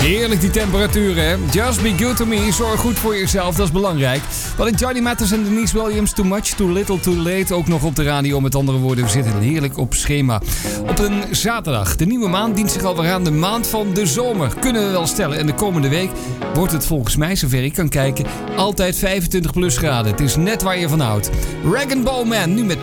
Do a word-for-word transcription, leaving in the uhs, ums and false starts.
Heerlijk die temperaturen, hè? Just be good to me. Zorg goed voor jezelf, dat is belangrijk. Wat in Johnny Mathis en Denise Williams, Too Much, Too Little, Too Late. Ook nog op de radio, met andere woorden. We zitten heerlijk op schema. Op een zaterdag. De nieuwe maand dient zich alweer aan, de maand van de zomer. Kunnen we wel stellen. En de komende week wordt het volgens mij, zover ik kan kijken, altijd vijfentwintig plus graden. Het is net waar je van houdt. Rag and Bone Man, nu met